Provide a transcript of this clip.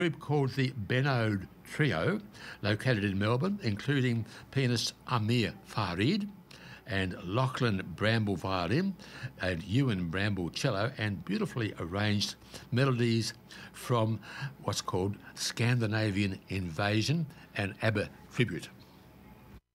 Group called the Benode Trio, located in Melbourne, including pianist Amir Farid and Lachlan Bramble violin and Ewan Bramble cello, and beautifully arranged melodies from what's called Scandinavian Invasion and ABBA tribute.